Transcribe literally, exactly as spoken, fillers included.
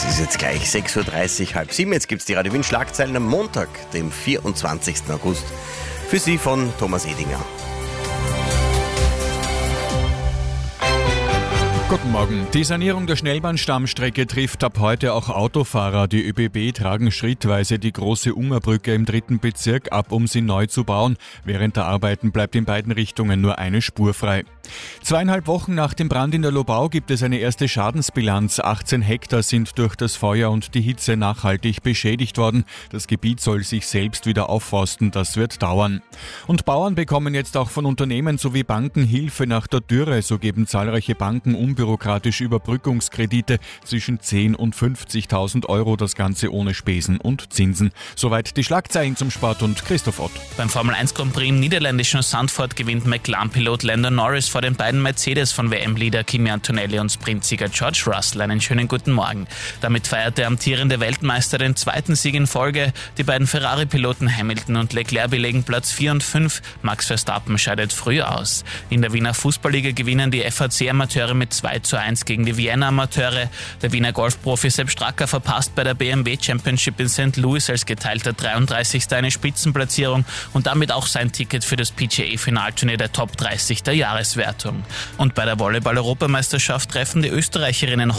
Es ist jetzt gleich sechs Uhr dreißig, halb sieben. Jetzt gibt es die Radio Wien Schlagzeilen am Montag, dem vierundzwanzigsten August. Für Sie von Thomas Edinger. Guten Morgen. Die Sanierung der Schnellbahnstammstrecke trifft ab heute auch Autofahrer. Die ÖBB tragen schrittweise die große Ungerbrücke im dritten Bezirk ab, um sie neu zu bauen. Während der Arbeiten bleibt in beiden Richtungen nur eine Spur frei. Zweieinhalb Wochen nach dem Brand in der Lobau gibt es eine erste Schadensbilanz. achtzehn Hektar sind durch das Feuer und die Hitze nachhaltig beschädigt worden. Das Gebiet soll sich selbst wieder aufforsten, das wird dauern. Und Bauern bekommen jetzt auch von Unternehmen sowie Banken Hilfe nach der Dürre. So geben zahlreiche Banken unbürokratische Überbrückungskredite zwischen zehn und fünfzigtausend Euro, das Ganze ohne Spesen und Zinsen. Soweit die Schlagzeilen zum Sport und Christoph Ott. Beim Formel eins Grand Prix im niederländischen Zandvoort gewinnt McLaren-Pilot Lando Norris vor den beiden Mercedes von W M-Leader Kimi Antonelli und Sprintsieger George Russell. Einen schönen guten Morgen. Damit feiert der amtierende Weltmeister den zweiten Sieg in Folge. Die beiden Ferrari-Piloten Hamilton und Leclerc belegen Platz vier und fünf. Max Verstappen scheidet früh aus. In der Wiener Fußballliga gewinnen die F A C-Amateure mit zwei zu eins gegen die Vienna Amateure. Der Wiener Golfprofi Sepp Stracker verpasst bei der B M W Championship in Sankt Louis als geteilter dreiunddreißigster eine Spitzenplatzierung und damit auch sein Ticket für das P G A-Finalturnier der Top dreißig der Jahreswertung. Und bei der Volleyball-Europameisterschaft treffen die Österreicherinnen